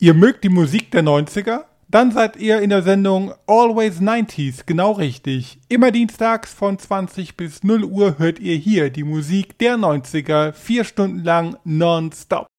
Ihr mögt die Musik der 90er? Dann seid ihr in der Sendung Always 90s genau richtig. Immer dienstags von 20 bis 0 Uhr hört ihr hier die Musik der 90er 4 Stunden lang nonstop.